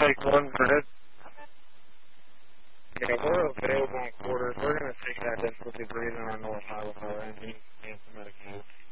take one grid. Yeah, we're available on quarters. We're going to take that difficulty breathing on our North Highway and need some medication.